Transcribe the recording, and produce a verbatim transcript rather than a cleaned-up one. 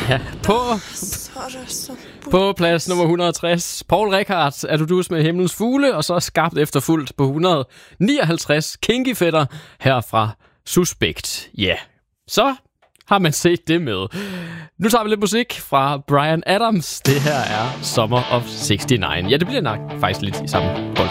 Ja, på, på plads nummer et hundrede og tres, Paul Rickard, Er du dus med himlens fugle, og så Skarpt efterfulgt på et hundrede og nioghalvtreds, Kinky Fætter, her fra Suspekt. Ja, yeah. Så har man set det med. Nu tager vi lidt musik fra Bryan Adams. Det her er Summer of seksogtres. Ja, det bliver nok faktisk lidt i samme bold.